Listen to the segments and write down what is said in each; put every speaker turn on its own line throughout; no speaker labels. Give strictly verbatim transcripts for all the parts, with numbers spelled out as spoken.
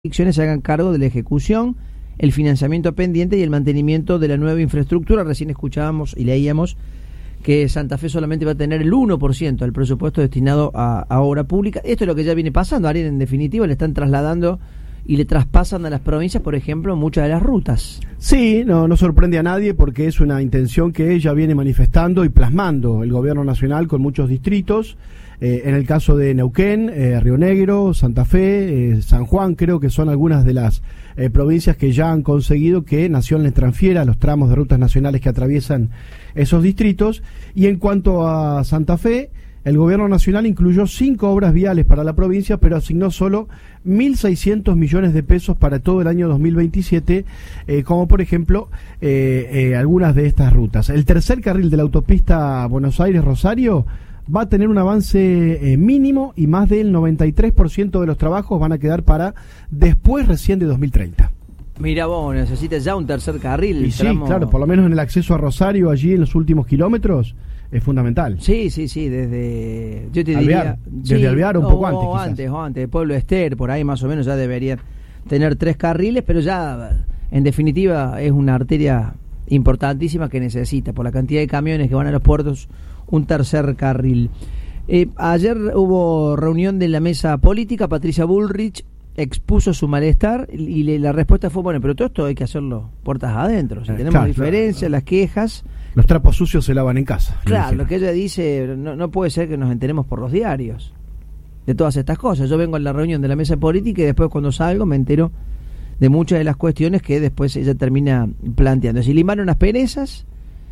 jurisdicciones se hagan cargo de la ejecución, el financiamiento pendiente y el mantenimiento de la nueva infraestructura. Recién escuchábamos y leíamos que Santa Fe solamente va a tener el uno por ciento del presupuesto destinado a, a obra pública. Esto es lo que ya viene pasando. Ariel, en definitiva, le están trasladando y le traspasan a las provincias, por ejemplo, muchas de las rutas.
Sí, no, no sorprende a nadie porque es una intención que ella viene manifestando y plasmando el gobierno nacional con muchos distritos. Eh, en el caso de Neuquén, eh, Río Negro, Santa Fe, eh, San Juan, creo que son algunas de las eh, provincias que ya han conseguido que Nación les transfiera los tramos de rutas nacionales que atraviesan esos distritos. Y en cuanto a Santa Fe, el gobierno nacional incluyó cinco obras viales para la provincia, pero asignó solo mil seiscientos millones de pesos para todo el año dos mil veintisiete, eh, como por ejemplo eh, eh, algunas de estas rutas. El tercer carril de la autopista Buenos Aires-Rosario va a tener un avance eh, mínimo y más del noventa y tres por ciento de los trabajos van a quedar para después recién de dos mil treinta.
Mira vos, necesitas ya un tercer carril.
Y sí, claro, por lo menos en el acceso a Rosario, allí en los últimos kilómetros, es fundamental.
Sí, sí, sí, desde... Yo te
Alvear,
diría...
desde
sí,
Alvear un
o,
poco antes,
o
quizás.
antes, o antes, Pueblo Ester, por ahí más o menos ya deberían tener tres carriles, pero ya, en definitiva, es una arteria importantísima que necesita, por la cantidad de camiones que van a los puertos, un tercer carril. Eh, ayer hubo reunión de la mesa política. Patricia Bullrich expuso su malestar y le, la respuesta fue, bueno, pero todo esto hay que hacerlo puertas adentro. Si
eh,
tenemos
claro,
diferencias,
claro.
las quejas...
Los trapos sucios se lavan en casa.
Claro, lo que ella dice, no, no puede ser que nos enteremos por los diarios de todas estas cosas. Yo vengo a la reunión de la mesa política y después cuando salgo me entero de muchas de las cuestiones que después ella termina planteando. Se limaron las perezas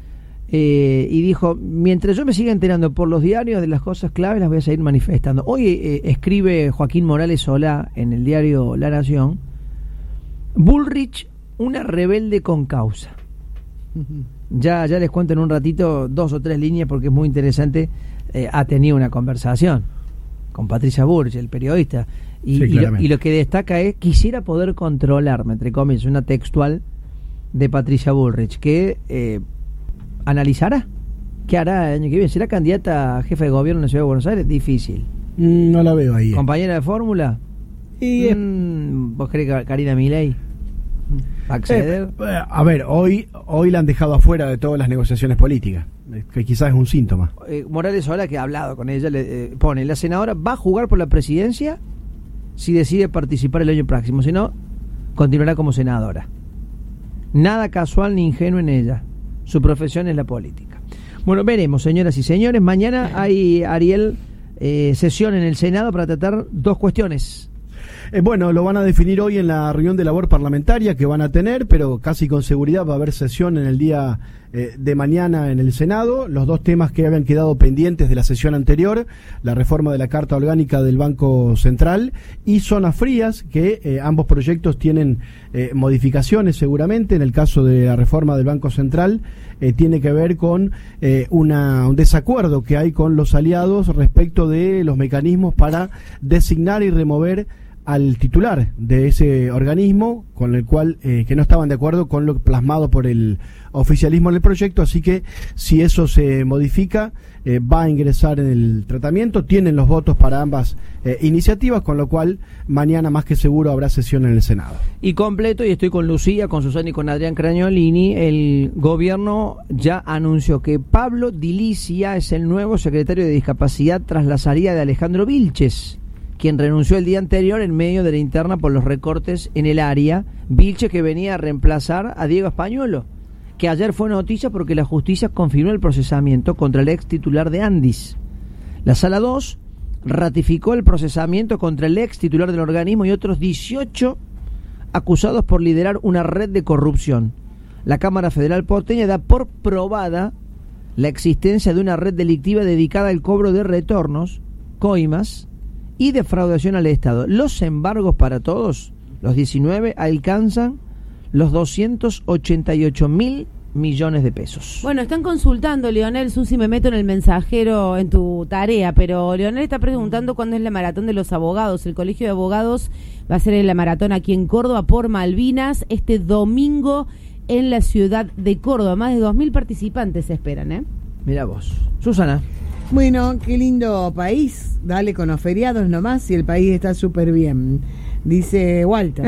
eh, y dijo, mientras yo me siga enterando por los diarios de las cosas claves, las voy a seguir manifestando. Hoy eh, escribe Joaquín Morales Solá en el diario La Nación, Bullrich, una rebelde con causa. Ya, ya les cuento en un ratito dos o tres líneas porque es muy interesante. Eh, ha tenido una conversación con Patricia Bullrich, el periodista, y,
sí,
y, lo, y lo que destaca es, quisiera poder controlarme, entre comillas, una textual de Patricia Bullrich, que eh, analizará qué hará el año que viene. ¿Será candidata a jefe de gobierno en la Ciudad de Buenos Aires? Difícil.
Mm, no la veo ahí.
¿Compañera de fórmula?
Y,
mm, ¿Vos crees que Karina Milei va a acceder?
Eh, a ver, hoy hoy la han dejado afuera de todas las negociaciones políticas, que quizás es un síntoma.
Eh, Morales Solá, que ha hablado con ella, le eh, pone, la senadora va a jugar por la presidencia si decide participar el año próximo, si no, continuará como senadora. Nada casual ni ingenuo en ella. Su profesión es la política. Bueno, veremos, señoras y señores. Mañana hay, Ariel, eh, sesión en el Senado para tratar dos cuestiones.
Eh, bueno, lo van a definir hoy en la reunión de labor parlamentaria que van a tener, pero casi con seguridad va a haber sesión en el día eh, de mañana en el Senado. Los dos temas que habían quedado pendientes de la sesión anterior, la reforma de la Carta Orgánica del Banco Central y zonas frías, que eh, ambos proyectos tienen eh, modificaciones seguramente. En el caso de la reforma del Banco Central, eh, tiene que ver con eh, una, un desacuerdo que hay con los aliados respecto de los mecanismos para designar y remover al titular de ese organismo, con el cual eh, que no estaban de acuerdo con lo plasmado por el oficialismo en el proyecto, así que si eso se modifica, eh, va a ingresar en el tratamiento. Tienen los votos para ambas eh, iniciativas, con lo cual mañana más que seguro habrá sesión en el Senado.
Y completo, y estoy con Lucía, con Susana y con Adrián Cragnolini, el gobierno ya anunció que Pablo Dilicia es el nuevo secretario de Discapacidad tras la salida de Alejandro Vilches, quien renunció el día anterior en medio de la interna por los recortes en el área. Vilches, que venía a reemplazar a Diego Españolo, que ayer fue noticia porque la justicia confirmó el procesamiento contra el ex titular de Andis. La Sala dos ratificó el procesamiento contra el ex titular del organismo y otros dieciocho acusados por liderar una red de corrupción. La Cámara Federal porteña da por probada la existencia de una red delictiva dedicada al cobro de retornos, coimas y defraudación al Estado. Los embargos para todos, los diecinueve, alcanzan los doscientos ochenta y ocho mil millones de pesos.
Bueno, están consultando, Leonel, Susi, me meto en el mensajero en tu tarea, pero Leonel está preguntando cuándo es la maratón de los abogados. El Colegio de Abogados va a hacer la maratón aquí en Córdoba por Malvinas este domingo en la ciudad de Córdoba. Más de dos mil participantes se esperan, ¿eh?
Mira vos. Susana.
Bueno, qué lindo país. Dale con los feriados nomás y el país está súper bien. dice Walter.